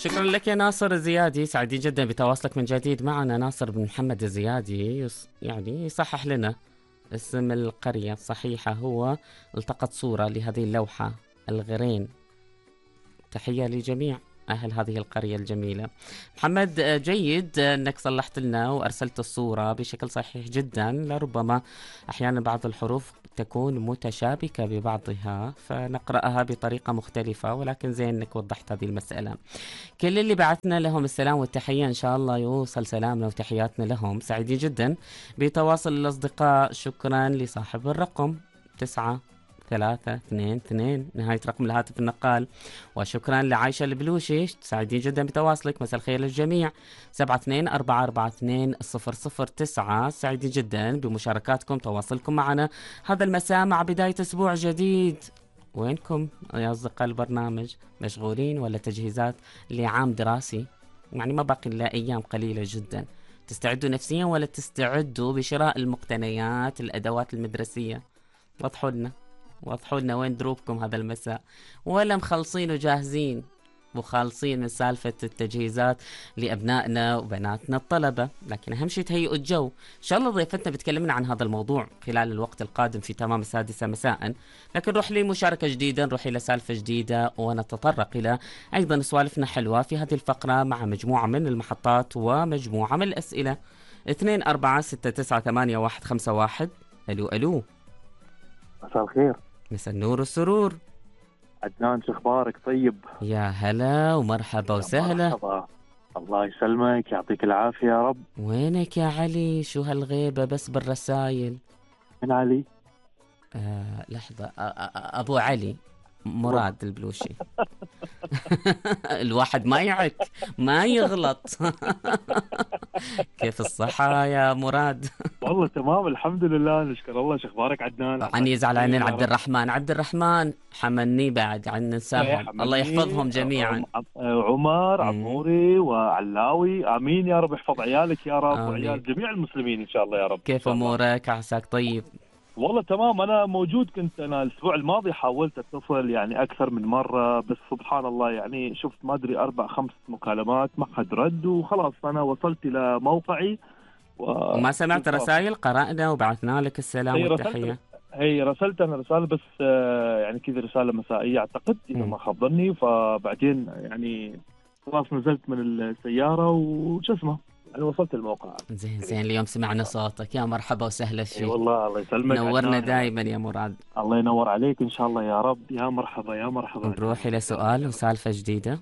شكرا لك يا ناصر الزيادي، سعيدين جدا بتواصلك من جديد معنا. ناصر بن محمد الزيادي يعني يصحح لنا اسم القرية الصحيحة، هو التقط صورة لهذه اللوحة الغرين. تحية لجميع أهل هذه القرية الجميلة. محمد، جيد أنك صلحت لنا وأرسلت الصورة بشكل صحيح جدا. لربما أحيانا بعض الحروف تكون متشابكة ببعضها فنقرأها بطريقة مختلفة، ولكن زين أنك وضحت هذه المسألة. كل اللي بعثنا لهم السلام والتحية إن شاء الله يوصل سلامنا وتحياتنا لهم. سعيدين جدا بتواصل الأصدقاء. شكرا لصاحب الرقم 9322 نهاية رقم الهاتف النقال، وشكرا لعايشة البلوشي. سعيدين جدا بتواصلك، مساء الخير للجميع. 72442009. سعيدين جدا بمشاركاتكم، تواصلكم معنا هذا المساء مع بداية أسبوع جديد. وينكم يا أصدقاء البرنامج؟ مشغولين ولا تجهيزات لعام دراسي؟ يعني ما باقي إلا أيام قليلة جدا. تستعدوا نفسيا ولا تستعدوا بشراء المقتنيات الأدوات المدرسية؟ وضحوا لنا وين دروبكم هذا المساء، ولا مخلصين وجاهزين وخالصين من سالفة التجهيزات لأبنائنا وبناتنا الطلبة. لكن أهم شيء تهيئوا الجو. إن شاء الله ضيفتنا بتكلمنا عن هذا الموضوع خلال الوقت القادم في تمام 6 مساء. لكن نروح لمشاركة جديدة، نروح إلى سالفة جديدة، ونتطرق إلى أيضا سوالفنا حلوة في هذه الفقرة مع مجموعة من المحطات ومجموعة من الأسئلة. 24698151. ألو ألو. مساء الخير. مساء النور والسرور. عدنان، شو اخبارك؟ طيب يا هلا ومرحبا وسهلا. مرحبا. الله يسلمك، يعطيك العافية يا رب. وينك يا علي؟ شو هالغيبة بس بالرسايل؟ من علي؟ لحظة. أبو علي مراد البلوشي. الواحد ما يعك ما يغلط. كيف الصحة يا مراد؟ والله تمام الحمد لله، نشكر الله. شو اخبارك عدنان؟ عن يزعل عنين عبد الرحمن حمني بعد عن ننساهم. الله يحفظهم جميعا. عمر عموري وعلاوي، امين يا رب. يحفظ عيالك يا رب وعيال جميع المسلمين ان شاء الله يا رب. كيف امورك؟ عساك طيب؟ والله تمام، أنا موجود. كنت أنا الأسبوع الماضي حاولت أتصل يعني أكثر من مرة، بس سبحان الله يعني شفت ما أدري 4-5 مكالمات ما حد رد، وخلاص أنا وصلت إلى موقعي وما سمعت رسائل؟ قرأنا وبعثنا لك السلام والتحية. هي رسلت أنا رسالة بس يعني كذا رسالة مسائية أعتقد إذا ما خاب ظني، فبعدين يعني خلاص نزلت من السيارة وش اسمه يعني وصلت الموقع. زين اليوم سمعنا صوتك، يا مرحبا وسهلا فيك. والله الله يسلمك، نورنا دائما يا مراد. الله ينور عليك ان شاء الله يا رب. يا مرحبا يا مرحبا. نروح الى سؤال وسالفة جديدة.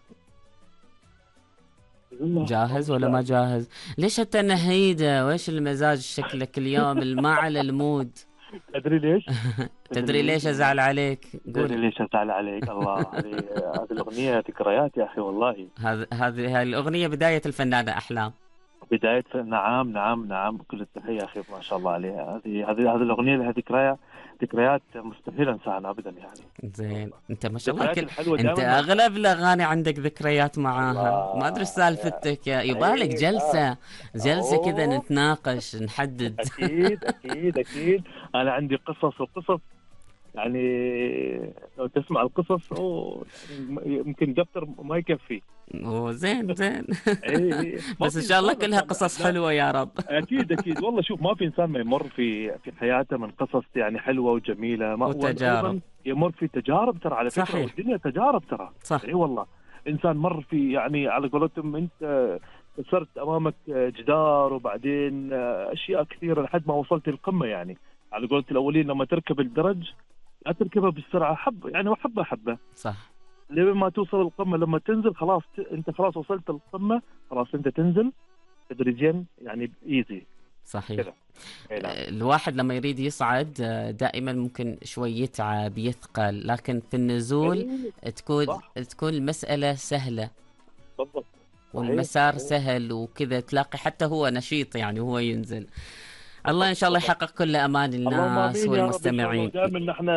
جاهز ولا ما جاهز؟ ليش انت نهيدة؟ وايش المزاج شكلك اليوم ما على المود؟ تدري ليش؟ تدري ليش ازعل عليك؟ تدري ليش ازعل عليك؟ الله، هذه الاغنيه ذكريات يا اخي والله. هذه الاغنيه بدايه الفنانه احلام. بدايه نعم كل التحيه اخي، ما شاء الله عليها. هذه الاغنيه لها ذكريات مستحيل انساها ابدا يعني. زين، انت ما شاء الله انت اغلب الاغاني عندك ذكريات معاها. ما ادري سالفتك، يبالك جلسه كذا نتناقش نحدد. اكيد انا عندي قصص يعني لو تسمع القصص يعني يمكن دفتر ما يكفي. زين. بس ان شاء الله كلها قصص حلوه يا رب. اكيد والله. شوف، ما في انسان ما يمر في حياته من قصص يعني حلوه وجميله، وتجارب. يمر في تجارب ترى على فكره. صحيح. والدنيا تجارب ترى. صح. اي والله. انسان مر في يعني على قولتهم انت كسرت امامك جدار، وبعدين اشياء كثيره لحد ما وصلت القمه. يعني على قولة الاولين لما تركب الدرج لا تركبها بالسرعه، حبه صح، لين ما توصل القمه. لما تنزل خلاص انت خلاص وصلت القمه، خلاص انت تنزل تدريجيا يعني ايزي. صحيح. الواحد لما يريد يصعد دائما ممكن شوي يتعب يثقل، لكن في النزول تكون المسألة سهلة. بالضبط. والمسار سهل وكذا، تلاقي حتى هو نشيط يعني وهو ينزل. الله ان شاء الله يحقق كل امان الناس والمستمعين. دائما نحن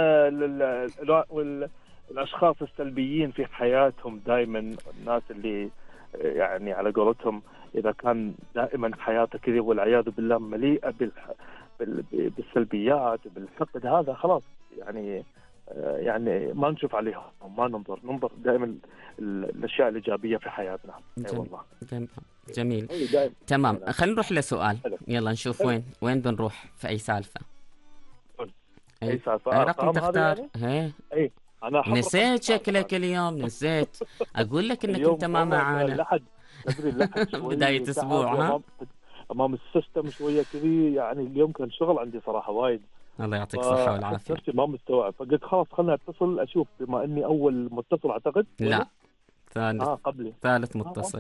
الاشخاص السلبيين في حياتهم دائما الناس اللي يعني على قولتهم اذا كان دائما حياته كذا والعياذ بالله مليئه بالسلبيات وبالحقد، هذا خلاص يعني يعني ما نشوف عليهم، ما ننظر دائما الاشياء الايجابيه في حياتنا. اي والله. جميل. دائما. تمام، خلينا نروح لسؤال. حلو. يلا نشوف حلو. وين بنروح في اي سالفه. اي سالفه. اي رقم ارقام هذا تختار؟ يعني؟ هي اي انا احط نسيت شكلك اليوم، نسيت اقول لك انك اليوم انت ما والله معانا. اللحد، تدري اللحد شوي بداية تعب اسبوع ها. امام السيستم شويه كذي، يعني اليوم كان شغل عندي صراحه وايد. الله يعطيك الصحة فحس والعافية. نفسي ما مستوعب، فقلت خلاص خلنا اتصل اشوف، بما اني اول متصل اعتقد. لا، ثالث قبلي. ثالث متصل.